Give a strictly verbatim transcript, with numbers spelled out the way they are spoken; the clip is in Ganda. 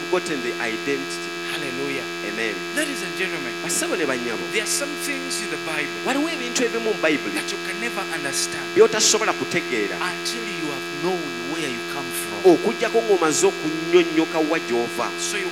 forgotten the identity. Hallelujah. Amen. Ladies and gentlemen, Basebo ne banyabo, there are some things in the Bible waliwo ebintu ebimu mu bayibuli that you can never understand byotasobola kutegeera until you have known where you come from. okugjako ng'omaze okunnyonnyoka wa gy'ova. So you